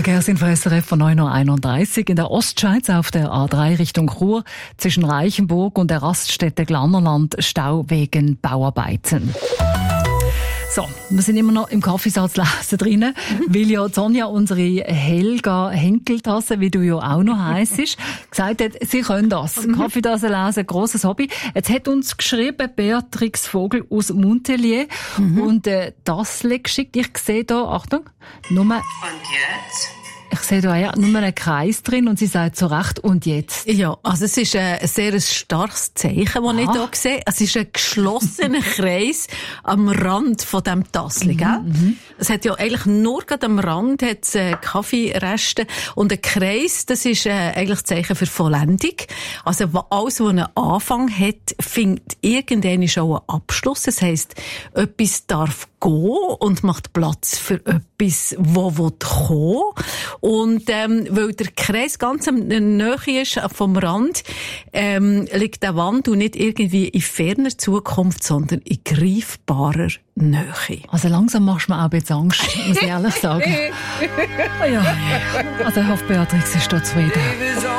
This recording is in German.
Verkehrsinfo SRF von 9.31 Uhr in der Ostschweiz auf der A3 Richtung Chur zwischen Reichenburg und der Raststätte Glannerland Stau wegen Bauarbeiten. So, wir sind immer noch im Kaffeesatz lesen drinnen, weil ja Sonja, unsere Helga Henkeltasse, wie du ja auch noch heissest, gesagt hat, sie können das. Kaffeetasse lesen, grosses Hobby. Jetzt hat uns geschrieben Beatrix Vogel aus Montpellier und Tassle geschickt. Ich sehe da, Achtung, nur... Und jetzt? Ich sehe da ja nur einen Kreis drin und sie sagt so recht, und jetzt? Ja, also es ist ein sehr starkes Zeichen, das ich hier sehe. Es ist ein geschlossener Kreis am Rand von diesem Tassel, gell? Es hat ja eigentlich nur gerade am Rand hat's Kaffeereste. Und ein Kreis, das ist eigentlich das Zeichen für Vollendung. Also alles, was einen Anfang hat, findet irgendwann schon einen Abschluss. Das heisst, etwas darf gehen und macht Platz für etwas, das kommen. Und weil der Kreis ganz in der Nähe ist vom Rand, liegt der Wandel nicht irgendwie in ferner Zukunft, sondern in greifbarer Nähe. Also langsam machst du mir auch ein bisschen Angst, muss ich ehrlich sagen. Ja. Also ich hoffe, Beatrix ist da zufrieden.